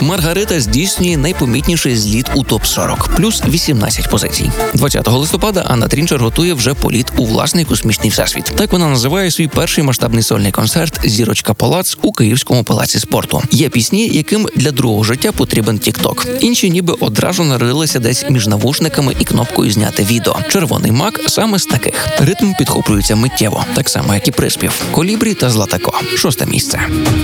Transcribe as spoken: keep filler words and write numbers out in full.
Маргарита здійснює найпомітніший зліт у топ сорок, плюс вісімнадцять позицій. двадцятого листопада Анна Трінчер готує вже політ у власний космічний всесвіт. Так вона називає свій перший масштабний сольний концерт «Зірочка Палац» у Київському палаці спорту. Є пісні, яким для другого життя потрібен тік-ток. Інші ніби одразу нарилися десь між навушниками і кнопкою «Зняти відео». «Червоний мак» саме з таких. Ритм підхоплюється миттєво, так само, як і приспів. «Колібрі» та «Златако» – шосте місце.